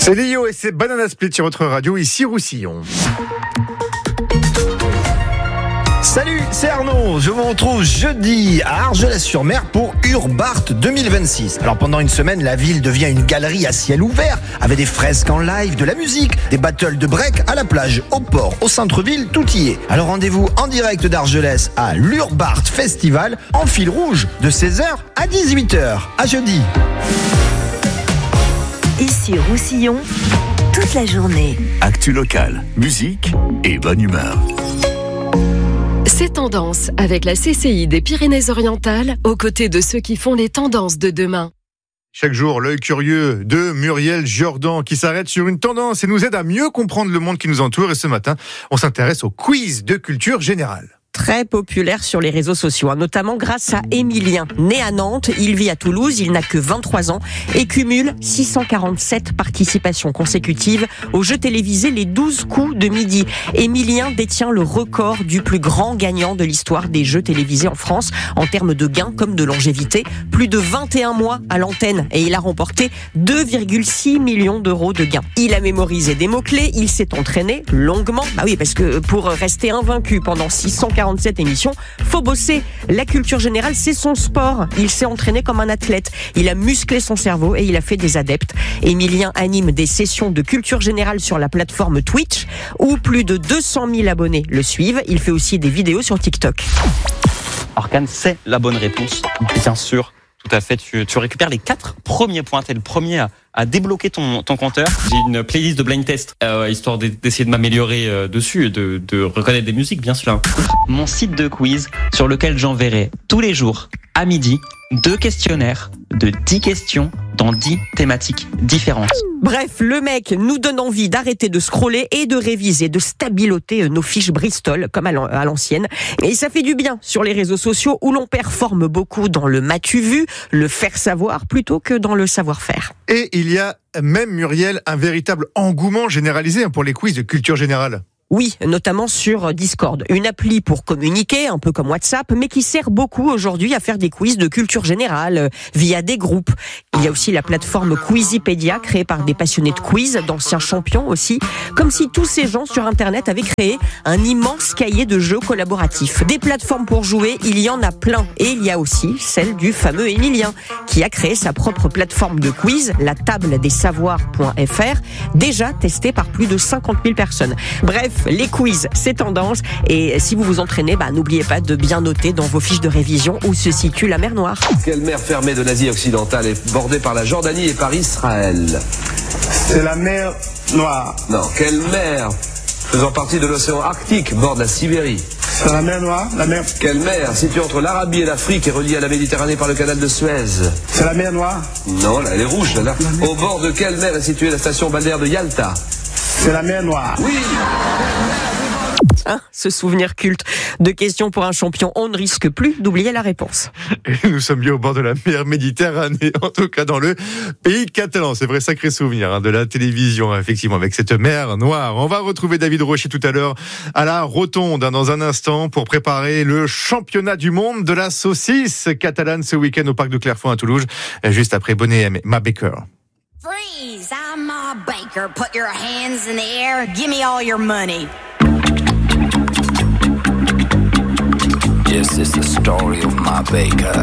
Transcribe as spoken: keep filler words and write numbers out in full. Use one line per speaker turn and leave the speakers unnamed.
C'est Lio et c'est Banana Split sur votre radio, ici Roussillon.
Salut, c'est Arnaud. Je vous retrouve jeudi à Argelès-sur-Mer pour Urbart deux mille vingt-six. Alors pendant une semaine, la ville devient une galerie à ciel ouvert avec des fresques en live, de la musique, des battles de break à la plage, au port, au centre-ville, tout y est. Alors rendez-vous en direct d'Argelès à l'Urbart Festival en fil rouge de seize heures à dix-huit heures. À jeudi.
Ici Roussillon, toute la journée.
Actu locale, musique et bonne humeur.
C'est Tendance avec la C C I des Pyrénées-Orientales, aux côtés de ceux qui font les tendances de demain.
Chaque jour, l'œil curieux de Muriel Jordan qui s'arrête sur une tendance et nous aide à mieux comprendre le monde qui nous entoure. Et ce matin, on s'intéresse au quiz de culture générale.
Très populaire sur les réseaux sociaux, notamment grâce à Émilien. Né à Nantes, il vit à Toulouse, il n'a que vingt-trois ans et cumule six cent quarante-sept participations consécutives aux jeux télévisés les douze coups de midi. Émilien détient le record du plus grand gagnant de l'histoire des jeux télévisés en France en termes de gains comme de longévité. Plus de vingt et un mois à l'antenne et il a remporté deux virgule six millions d'euros de gains. Il a mémorisé des mots-clés, il s'est entraîné longuement. Bah oui, parce que pour rester invaincu pendant six cent quarante-sept émissions, faut bosser. La culture générale, c'est son sport. Il s'est entraîné comme un athlète. Il a musclé son cerveau et il a fait des adeptes. Émilien anime des sessions de culture générale sur la plateforme Twitch où plus de deux cent mille abonnés le suivent. Il fait aussi des vidéos sur TikTok.
Arcane, c'est la bonne réponse. Bien sûr, tout à fait. Tu, tu récupères les quatre premiers points. T'es le premier à, à débloquer ton, ton compteur. J'ai une playlist de blind test, euh, histoire d'essayer de m'améliorer euh, dessus et de, de reconnaître des musiques, bien sûr. Mon site de quiz sur lequel j'enverrai tous les jours, à midi, deux questionnaires de dix questions dans dix thématiques différentes.
Bref, le mec nous donne envie d'arrêter de scroller et de réviser, de stabiloter nos fiches Bristol, comme à l'ancienne. Et ça fait du bien sur les réseaux sociaux où l'on performe beaucoup dans le m'as-tu vu, le faire savoir, plutôt que dans le savoir-faire.
Et il y a même, Muriel, un véritable engouement généralisé pour les quiz de culture générale.
Oui, notamment sur Discord, une appli pour communiquer, un peu comme WhatsApp, mais qui sert beaucoup aujourd'hui à faire des quiz de culture générale via des groupes. Il y a aussi la plateforme Quizipédia, créée par des passionnés de quiz, d'anciens champions aussi, comme si tous ces gens sur Internet avaient créé un immense cahier de jeux collaboratifs. Des plateformes pour jouer, il y en a plein. Et il y a aussi celle du fameux Émilien, qui a créé sa propre plateforme de quiz, la table des savoirs point f r, déjà testée par plus de cinquante mille personnes. Bref, les quiz, c'est tendance. Et si vous vous entraînez, bah, n'oubliez pas de bien noter dans vos fiches de révision où se situe la mer Noire.
Quelle mer fermée de l'Asie occidentale est bordée par la Jordanie et par Israël?
C'est la mer Noire.
Non, quelle mer faisant partie de l'océan Arctique borde la Sibérie?
C'est la mer Noire, la mer...
Quelle mer située entre l'Arabie et l'Afrique et reliée à la Méditerranée par le canal de Suez?
C'est la mer Noire.
Non, là, elle est rouge, là. Au bord de quelle mer est située la station balnéaire de Yalta?
C'est la mer Noire.
Oui.
Hein, ce souvenir culte de questions pour un champion, on ne risque plus d'oublier la réponse.
Et nous sommes bien au bord de la mer Méditerranée, en tout cas dans le pays catalan. C'est vrai, sacré souvenir hein, de la télévision, effectivement, avec cette mer Noire. On va retrouver David Rocher tout à l'heure à la Rotonde, hein, dans un instant, pour préparer le championnat du monde de la saucisse catalane ce week-end au parc de Clairefonds à Toulouse, juste après Bonnet M. Ma Baker.
Freeze! I'm Ma Baker. Put your hands in the air. Give me all your money.
This is the story of Ma Baker.